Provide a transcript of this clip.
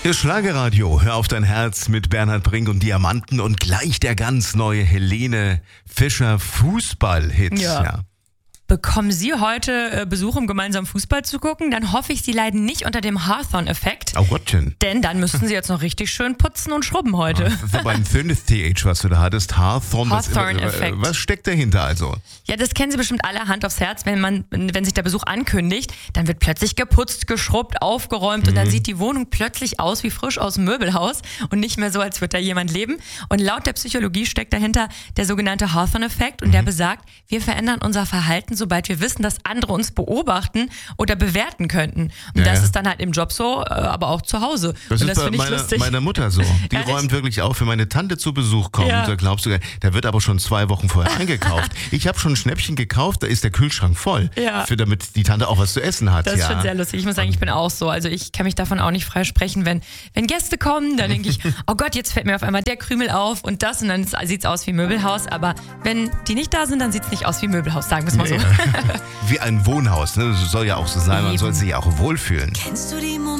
Hier ist Schlagerradio, hör auf dein Herz mit Bernhard Brink und Diamanten und gleich der ganz neue Helene Fischer Fußball-Hit. Ja. Bekommen Sie heute Besuch, um gemeinsam Fußball zu gucken? Dann hoffe ich, Sie leiden nicht unter dem Hawthorne-Effekt. Oh Gottchen. Denn dann müssten Sie jetzt noch richtig schön putzen und schrubben heute. Das ist aber ein schönes TH, was du da hattest. Hawthorne-Effekt. Was steckt dahinter also? Ja, das kennen Sie bestimmt alle, Hand aufs Herz. Wenn sich der Besuch ankündigt, dann wird plötzlich geputzt, geschrubbt, aufgeräumt und dann sieht die Wohnung plötzlich aus wie frisch aus dem Möbelhaus und nicht mehr so, als würde da jemand leben. Und laut der Psychologie steckt dahinter der sogenannte Hawthorne-Effekt und der besagt, wir verändern unser Verhalten, sobald wir wissen, dass andere uns beobachten oder bewerten könnten. Und das ist dann halt im Job so, aber auch zu Hause. Das und ist bei meiner Mutter so. Die räumt wirklich auf, wenn meine Tante zu Besuch kommt. Ja. Da glaubst du, da wird aber schon 2 Wochen vorher eingekauft. Ich habe schon ein Schnäppchen gekauft, da ist der Kühlschrank voll, damit die Tante auch was zu essen hat. Das ist schon sehr lustig. Ich muss sagen, ich bin auch so. Also ich kann mich davon auch nicht freisprechen. Wenn Gäste kommen, dann denke ich, oh Gott, jetzt fällt mir auf einmal der Krümel auf und das und dann sieht es aus wie Möbelhaus. Aber wenn die nicht da sind, dann sieht es nicht aus wie Möbelhaus, sagen wir es mal so. Wie ein Wohnhaus, ne? Das soll ja auch so sein, man soll sich ja auch wohlfühlen. Kennst du die